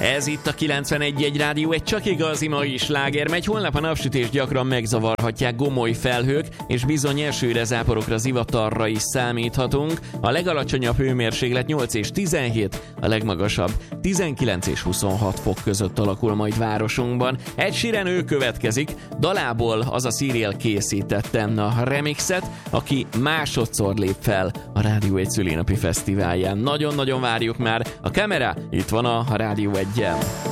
Ez itt a 91.1 Rádió, egy csak igazi mai sláger megy. Holnap a napsütés gyakran megzavarhatják gomoly felhők, és bizony esőre, záporokra, zivatarra is számíthatunk. A legalacsonyabb hőmérséklet 8 és 17, a legmagasabb 19 és 26 fok között alakul majd városunkban. Ed Sheeran, ő következik, dalából az a Serial készítette a remixet, aki másodszor lép fel a Rádió 1 szülinapi fesztiválján. Nagyon-nagyon várjuk már. A kamera itt van a Rádió 1-jel.